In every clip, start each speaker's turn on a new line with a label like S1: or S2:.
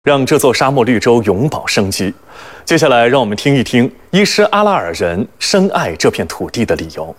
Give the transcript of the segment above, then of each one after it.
S1: 让这座沙漠绿洲永葆生机。接下来，让我们听一听伊施阿拉尔人深爱这片土地的理由。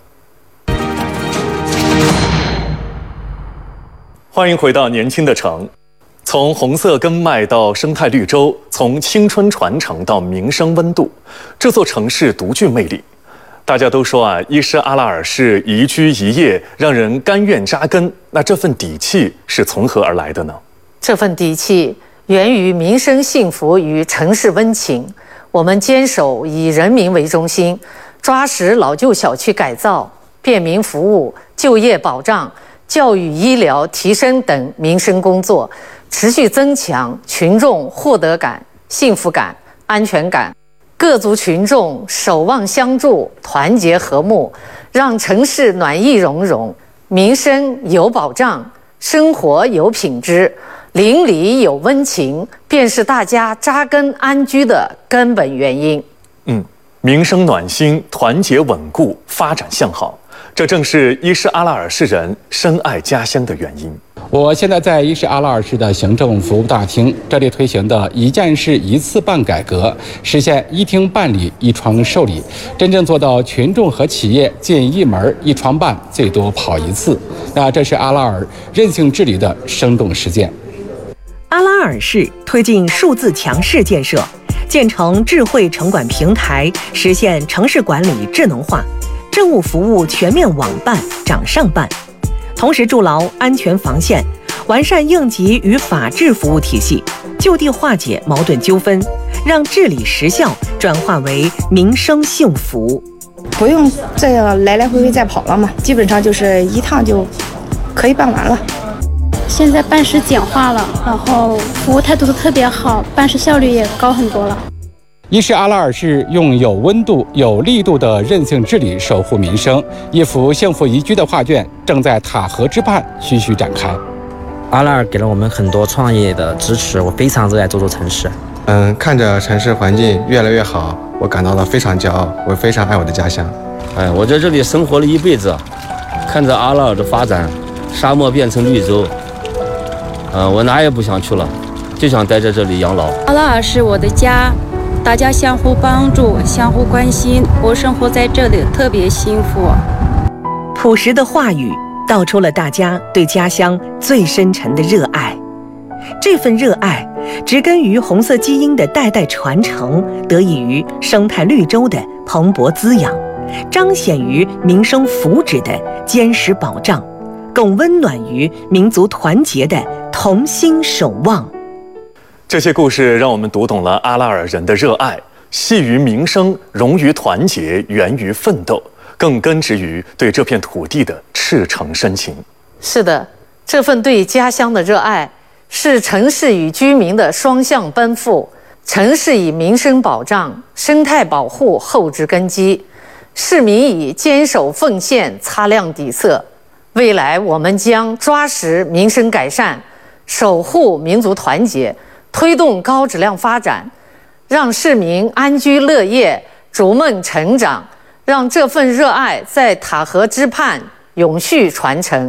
S1: 欢迎回到年轻的城。从红色根脉到生态绿洲，从青春传承到民生温度，这座城市独具魅力。大家都说伊施阿拉尔市宜居宜业，让人甘愿扎根。那这份底气是从何而来的呢？
S2: 这份底气源于民生幸福与城市温情。我们坚守以人民为中心，抓实老旧小区改造、便民服务、就业保障、教育医疗提升等民生工作，持续增强群众获得感、幸福感、安全感。各族群众守望相助，团结和睦，让城市暖意融融，民生有保障，生活有品质，邻里有温情，便是大家扎根安居的根本原因。
S1: 民生暖心，团结稳固，发展向好，这正是伊施阿拉尔市人深爱家乡的原因。
S3: 我现在在伊施阿拉尔市的行政服务大厅，这里推行的一站式一次办改革，实现一厅办理一窗受理，真正做到群众和企业进一门一窗办，最多跑一次。那这是阿拉尔韧性治理的生动实践。
S4: 阿拉尔市推进数字强市建设，建成智慧城管平台，实现城市管理智能化，政务服务全面网办、掌上办。同时筑牢安全防线，完善应急与法治服务体系，就地化解矛盾纠纷，让治理实效转化为民生幸福。
S5: 不用这样来来回回再跑了嘛，基本上就是一趟就可以办完了。
S6: 现在办事简化了，然后服务态度都特别好，办事效率也高很多了。
S3: 伊施阿拉尔市用有温度、有力度的韧性治理守护民生，一幅幸福宜居的画卷正在塔河之畔徐徐展开。
S7: 阿拉尔给了我们很多创业的支持，我非常热爱这座城市。
S8: 看着城市环境越来越好，我感到了非常骄傲，我非常爱我的家乡。
S9: 我在这里生活了一辈子，看着阿拉尔的发展，沙漠变成绿洲，我哪也不想去了，就想待在这里养老。
S6: 阿拉尔是我的家，大家相互帮助，相互关心，我生活在这里特别幸福。
S4: 朴实的话语道出了大家对家乡最深沉的热爱。这份热爱植根于红色基因的代代传承，得益于生态绿洲的蓬勃滋养，彰显于民生福祉的坚实保障，更温暖于民族团结的同心守望。
S1: 这些故事让我们读懂了阿拉尔人的热爱，系于民生，融于团结，源于奋斗，更根植于对这片土地的赤诚深情。
S2: 是的，这份对家乡的热爱是城市与居民的双向奔赴。城市以民生保障、生态保护厚植根基，市民以坚守奉献擦亮底色。未来我们将抓实民生改善，守护民族团结，推动高质量发展，让市民安居乐业、逐梦成长，让这份热爱在塔河之畔永续传承。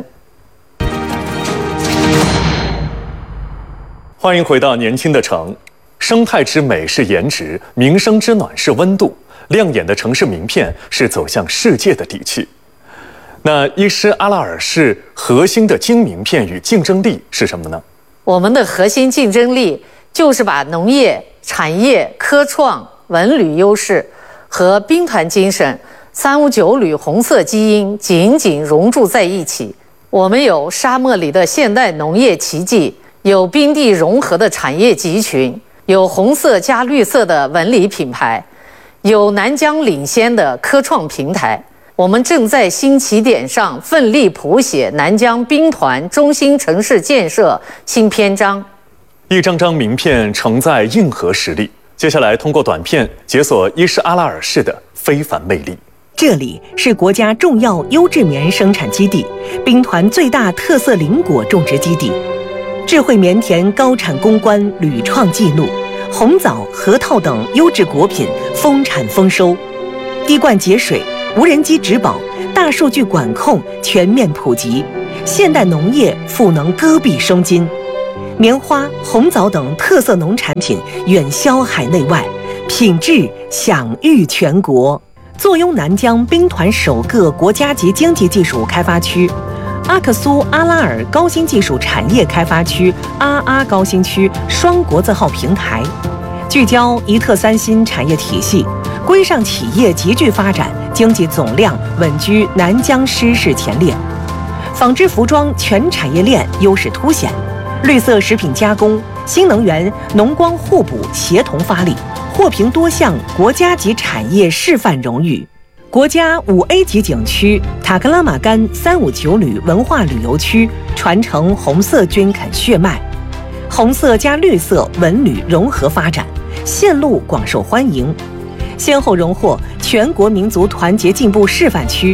S1: 欢迎回到年轻的城。生态之美是颜值，民生之暖是温度，亮眼的城市名片是走向世界的底气。那伊施阿拉尔市核心的金名片与竞争力是什么呢？
S2: 我们的核心竞争力就是把农业、产业、科创、文旅优势和兵团精神、359旅红色基因紧紧融铸在一起。我们有沙漠里的现代农业奇迹，有冰地融合的产业集群，有红色加绿色的文旅品牌，有南疆领先的科创平台。我们正在新起点上奋力谱写南疆兵团中心城市建设新篇章。
S1: 一张张名片承载硬核实力。接下来通过短片解锁伊施阿拉尔市的非凡魅力。
S4: 这里是国家重要优质棉生产基地，兵团最大特色林果种植基地，智慧棉田高产攻关屡创纪录，红枣、核桃等优质果品丰产丰收，滴灌节水、无人机植保、大数据管控全面普及，现代农业赋能戈壁生津。 棉花、红枣等特色农产品远销海内外，品质享誉全国。坐拥南疆兵团首个国家级经济技术开发区、阿克苏阿拉尔高新技术产业开发区阿阿高新区双国字号平台，聚焦一特三新产业体系，规上企业集聚发展，经济总量稳居南疆湿式前列。纺织服装全产业链优势凸显，绿色食品加工、新能源、农光互补协同发力，获评多项国家级产业示范荣誉。国家5A 级景区塔克拉玛干359旅文化旅游区传承红色军垦血脉，红色加绿色文旅融合发展，线路广受欢迎，先后荣获全国民族团结进步示范区、